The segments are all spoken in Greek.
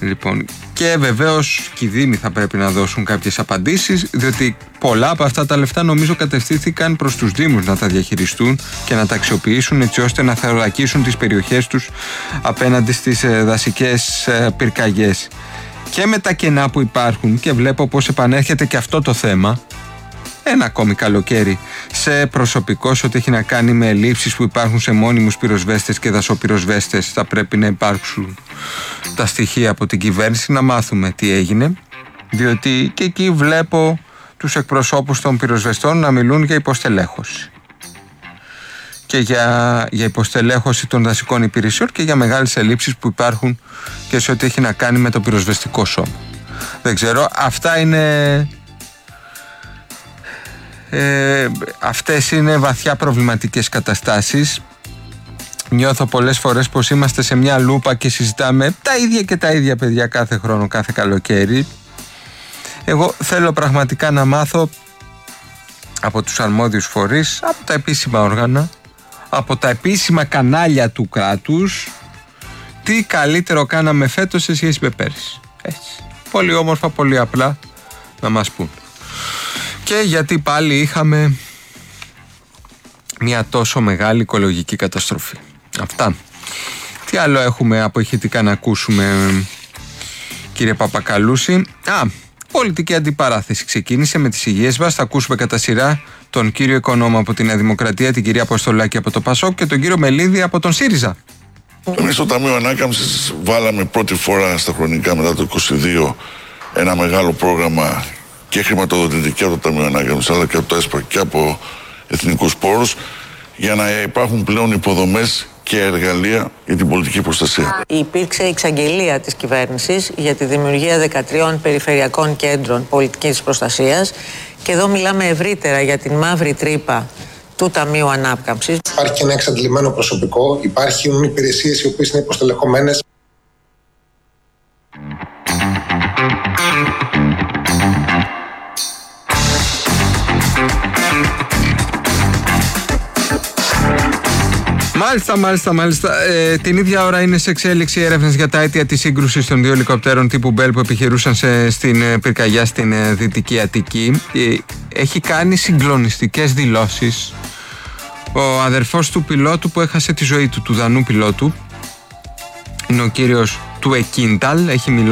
Λοιπόν, και βεβαίως και οι Δήμοι θα πρέπει να δώσουν κάποιες απαντήσεις, διότι πολλά από αυτά τα λεφτά νομίζω κατευθύνθηκαν προς τους Δήμους να τα διαχειριστούν και να τα αξιοποιήσουν έτσι ώστε να θωρακίσουν τις περιοχές τους απέναντι στις δασικές πυρκαγιές. Και με τα κενά που υπάρχουν, και βλέπω πως επανέρχεται και αυτό το θέμα, ένα ακόμη καλοκαίρι, σε προσωπικό σε ό,τι έχει να κάνει με ελλείψεις που υπάρχουν σε μόνιμους πυροσβέστες και δασοπυροσβέστες, θα πρέπει να υπάρξουν τα στοιχεία από την κυβέρνηση να μάθουμε τι έγινε, διότι και εκεί βλέπω τους εκπροσώπους των πυροσβεστών να μιλούν για υποστελέχωση και για υποστελέχωση των δασικών υπηρεσιών και για μεγάλες ελλείψεις που υπάρχουν και σε ό,τι έχει να κάνει με το πυροσβεστικό σώμα. Δεν ξέρω, αυτά είναι... αυτές είναι βαθιά προβληματικές καταστάσεις. Νιώθω πολλές φορές πως είμαστε σε μια λούπα και συζητάμε τα ίδια και τα ίδια, παιδιά, κάθε χρόνο, κάθε καλοκαίρι. Εγώ θέλω πραγματικά να μάθω από τους αρμόδιους φορείς, από τα επίσημα όργανα, από τα επίσημα κανάλια του κράτους, τι καλύτερο κάναμε φέτος σε σχέση με πέρυσι. Έτσι. Πολύ όμορφα, πολύ απλά να μας πούν. Και γιατί πάλι είχαμε μια τόσο μεγάλη οικολογική καταστροφή. Αυτά. Τι άλλο έχουμε από ηχητικά να ακούσουμε, κύριε Παπακαλούση? Πολιτική αντιπαράθεση ξεκίνησε με τις υγείες μας. Θα ακούσουμε κατά σειρά τον κύριο Οικονόμο από τη Νέα Δημοκρατία, την κυρία Αποστολάκη από το ΠΑΣΟΚ και τον κύριο Μελίδη από τον ΣΥΡΙΖΑ. Εμείς στο Ταμείο Ανάκαμψης βάλαμε πρώτη φορά στα χρονικά μετά το 2022 ένα μεγάλο πρόγραμμα και χρηματοδοτητική από το Ταμείο Ανάκαμψης αλλά και από το ΕΣΠΑ και από εθνικούς πόρους για να υπάρχουν πλέον υποδομές και εργαλεία για την πολιτική προστασία. Υπήρξε εξαγγελία της κυβέρνησης για τη δημιουργία 13 περιφερειακών κέντρων πολιτικής προστασίας και εδώ μιλάμε ευρύτερα για την μαύρη τρύπα του Ταμείου Ανάκαμψης. Υπάρχει και ένα εξαντλημένο προσωπικό, υπάρχουν υπηρεσίες οι οποίες είναι υποστελεχωμένες. Μάλιστα. Την ίδια ώρα είναι σε εξέλιξη έρευνες για τα αίτια της σύγκρουσης των δύο ελικοπτέρων τύπου Μπέλ που επιχειρούσαν στην πυρκαγιά στην Δυτική Αττική. Έχει κάνει συγκλονιστικές δηλώσεις ο αδερφός του πιλότου που έχασε τη ζωή του Δανού πιλότου. Είναι ο κύριος του Εκίνταλ.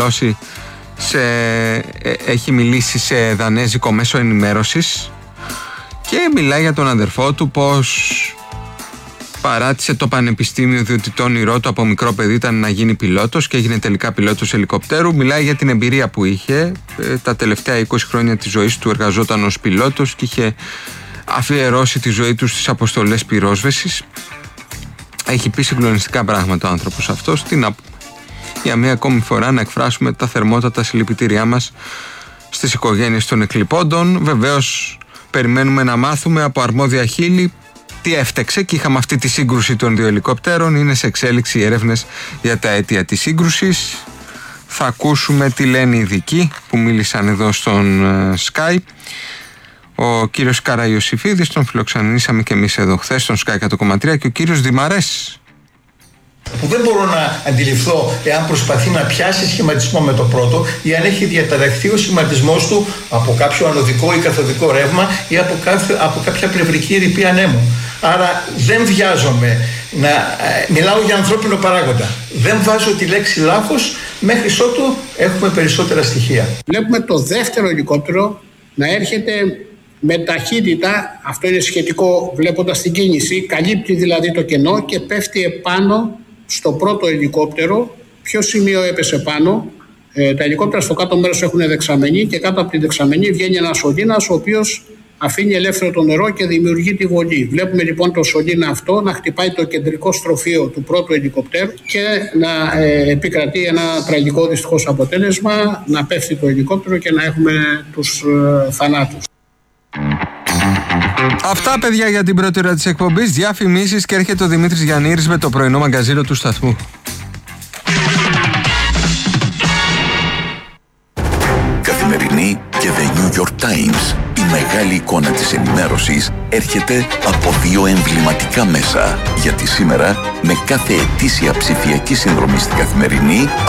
Έχει μιλήσει σε δανέζικο μέσο ενημέρωσης και μιλάει για τον αδερφό του πως παράτησε το πανεπιστήμιο διότι το όνειρό του από μικρό παιδί ήταν να γίνει πιλότος και έγινε τελικά πιλότος ελικοπτέρου. Μιλάει για την εμπειρία που είχε. Τα τελευταία 20 χρόνια της ζωής του εργαζόταν ως πιλότος και είχε αφιερώσει τη ζωή του στις αποστολές πυρόσβεσης. Έχει πει συγκλονιστικά πράγματα ο άνθρωπος αυτός. Τι να πούμε. Για μία ακόμη φορά να εκφράσουμε τα θερμότατα συλληπιτήριά μας στις οικογένειες των εκλειπώντων. Βεβαίως περιμένουμε να μάθουμε από αρμόδια χείλη τι έφτεξε και είχαμε αυτή τη σύγκρουση των δύο ελικοπτέρων. Είναι σε εξέλιξη οι έρευνες για τα αίτια της σύγκρουσης. Θα ακούσουμε τι λένε οι ειδικοί που μίλησαν εδώ στον Sky. Ο κύριος Καραϊωσήφιδης, τον φιλοξενήσαμε και εμείς εδώ χθες στον Sky 100,3, και ο κύριος Δημαρές. Που δεν μπορώ να αντιληφθώ εάν προσπαθεί να πιάσει σχηματισμό με το πρώτο ή αν έχει διαταραχθεί ο σχηματισμός του από κάποιο ανωδικό ή καθοδικό ρεύμα ή από κάποια πλευρική ρηπή ανέμου. Άρα δεν βιάζομαι να μιλάω για ανθρώπινο παράγοντα. Δεν βάζω τη λέξη λάθος μέχρι ότου έχουμε περισσότερα στοιχεία. Βλέπουμε το δεύτερο ελικόπτερο να έρχεται με ταχύτητα, αυτό είναι σχετικό βλέποντας την κίνηση, καλύπτει δηλαδή το κενό και πέφτει επάνω στο πρώτο ελικόπτερο. Ποιο σημείο έπεσε πάνω? Τα ελικόπτερα στο κάτω μέρος έχουν δεξαμενή και κάτω από τη δεξαμενή βγαίνει ένα σωλήνας ο οποίος αφήνει ελεύθερο το νερό και δημιουργεί τη βολή. Βλέπουμε λοιπόν το σωλήνα αυτό να χτυπάει το κεντρικό στροφείο του πρώτου ελικοπτέρου και να επικρατεί ένα τραγικό δυστυχώς αποτέλεσμα, να πέφτει το ελικόπτερο και να έχουμε τους θανάτους. Αυτά, παιδιά, για την πρώτη ώρα της εκπομπής. Διαφημίσεις και έρχεται ο Δημήτρης Γιαννήρης με το πρωινό μαγκαζίνο του σταθμού. Καθημερινή και The New York Times. Η μεγάλη εικόνα της ενημέρωσης έρχεται από δύο εμβληματικά μέσα. Γιατί σήμερα, με κάθε ετήσια ψηφιακή συνδρομή στην Καθημερινή,